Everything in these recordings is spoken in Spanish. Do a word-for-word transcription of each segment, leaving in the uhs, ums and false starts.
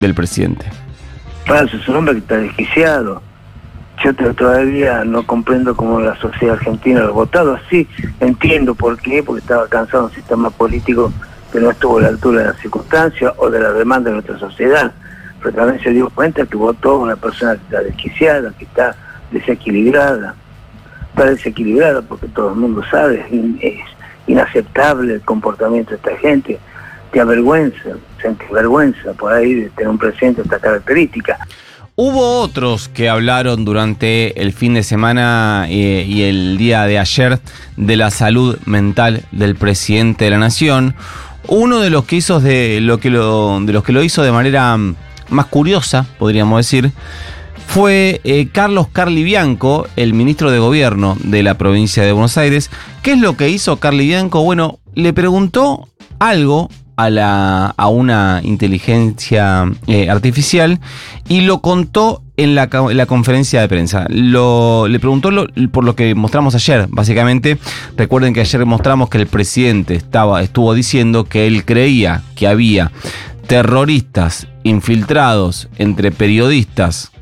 del presidente. Falso, es un hombre que está desquiciado. Yo te, todavía no comprendo cómo la sociedad argentina lo ha votado así. Entiendo por qué, porque estaba cansado de un sistema político que no estuvo a la altura de las circunstancias o de la demanda de nuestra sociedad. Pero también se dio cuenta que votó una persona que está desquiciada, que está desequilibrada. Está desequilibrada porque todo el mundo sabe, es, in, es inaceptable el comportamiento de esta gente. Te avergüenza, sentí vergüenza por ahí de tener un presidente de esta característica. Hubo otros que hablaron durante el fin de semana eh, y el día de ayer de la salud mental del presidente de la Nación. Uno de los que hizo de lo que lo, de los que lo hizo de manera más curiosa, podríamos decir, fue eh, Carlos Carli-Bianco, el ministro de Gobierno de la provincia de Buenos Aires. ¿Qué es lo que hizo Carli-Bianco? Bueno, le preguntó algo a, la, a una inteligencia eh, artificial y lo contó en la, en la conferencia de prensa. Lo, le preguntó lo, por lo que mostramos ayer, básicamente. Recuerden que ayer mostramos que el presidente estaba, estuvo diciendo que él creía que había terroristas infiltrados entre periodistas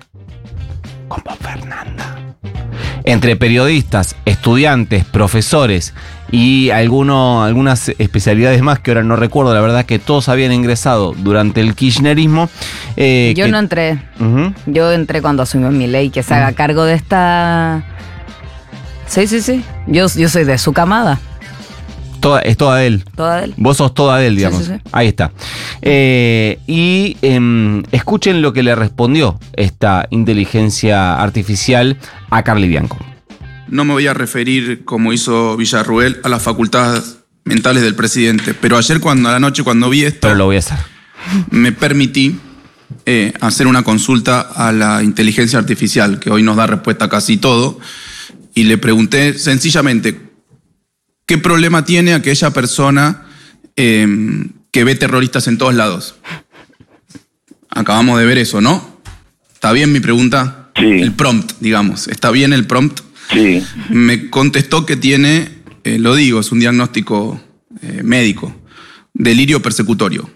como Fernanda, entre periodistas, estudiantes, profesores y alguno, algunas especialidades más que ahora no recuerdo, la verdad que todos habían ingresado durante el kirchnerismo. Eh, Yo que... no entré. Uh-huh. Yo entré cuando asumió Milei, que se haga uh-huh. cargo de esta... Sí, sí, sí. Yo, yo soy de su camada. Toda, es toda de él. Toda de él. Vos sos toda de él, digamos. Sí, sí, sí. Ahí está. Eh, y eh, escuchen lo que le respondió esta inteligencia artificial a Carli-Bianco. No me voy a referir, como hizo Villarruel, a las facultades mentales del presidente, pero ayer cuando a la noche cuando vi esto, pero lo voy a hacer. Me permití eh, hacer una consulta a la inteligencia artificial, que hoy nos da respuesta a casi todo, y le pregunté sencillamente, ¿qué problema tiene aquella persona eh, que ve terroristas en todos lados? Acabamos de ver eso, ¿no? ¿Está bien mi pregunta? Sí. El prompt, digamos. ¿Está bien el prompt? Sí. Me contestó que tiene, eh, lo digo, es un diagnóstico eh, médico, delirio persecutorio.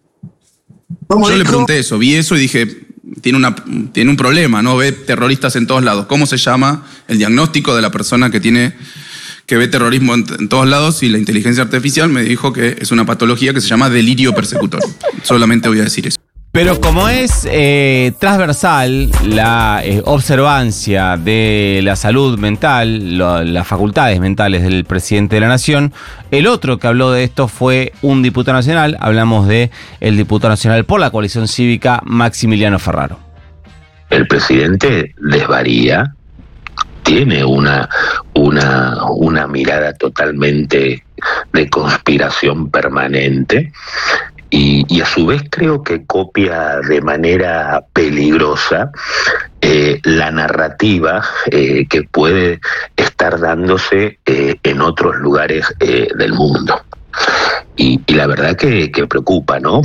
Yo dijo? le pregunté eso, vi eso y dije, tiene, una, tiene un problema, ¿no? Ve terroristas en todos lados. ¿Cómo se llama el diagnóstico de la persona que tiene... que ve terrorismo en, en todos lados? Y la inteligencia artificial me dijo que es una patología que se llama delirio persecutorio. Solamente voy a decir eso. Pero como es eh, transversal la eh, observancia de la salud mental, lo, las facultades mentales del presidente de la Nación, el otro que habló de esto fue un diputado nacional. Hablamos de el diputado nacional por la coalición cívica, Maximiliano Ferraro. El presidente desvaría, tiene una, una, una mirada totalmente de conspiración permanente y, y a su vez creo que copia de manera peligrosa eh, la narrativa eh, que puede estar dándose eh, en otros lugares eh, del mundo. Y, y la verdad que, que preocupa, ¿no?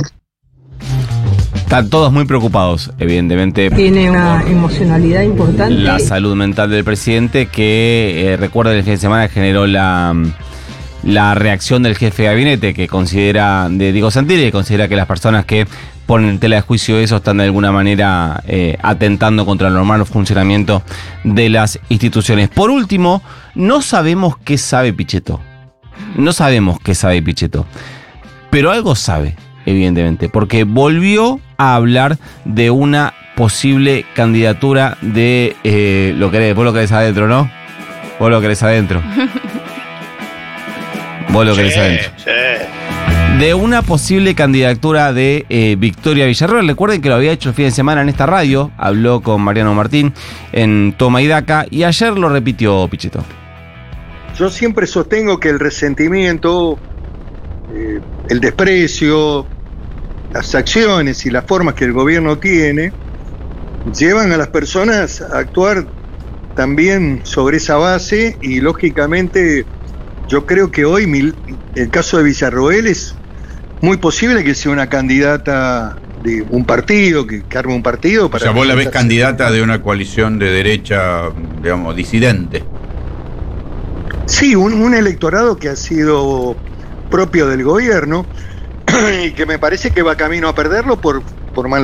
Están todos muy preocupados, evidentemente. Tiene una emocionalidad importante. La salud mental del presidente que, eh, recuerda, el fin de semana generó la, la reacción del jefe de gabinete que considera, de Diego Santilli, que considera que las personas que ponen en tela de juicio eso están de alguna manera eh, atentando contra el normal funcionamiento de las instituciones. Por último, no sabemos qué sabe Pichetto. No sabemos qué sabe Pichetto. Pero algo sabe, evidentemente, porque volvió a hablar de una posible candidatura de... Eh, lo querés, vos lo querés adentro, ¿no? Vos lo querés adentro. Vos lo querés sí, adentro. Sí. De una posible candidatura de eh, Victoria Villarruel. Recuerden que lo había hecho el fin de semana en esta radio. Habló con Mariano Martín en Toma y Daca y ayer lo repitió Pichetto. Yo siempre sostengo que el resentimiento, eh, el desprecio, las acciones y las formas que el gobierno tiene llevan a las personas a actuar también sobre esa base y lógicamente yo creo que hoy mil, el caso de Villarroel es muy posible que sea una candidata de un partido, que, que arme un partido para... O sea, vos la ves candidata de una coalición de derecha, digamos, disidente. Sí, un, un electorado que ha sido propio del gobierno y que me parece que va camino a perderlo por, por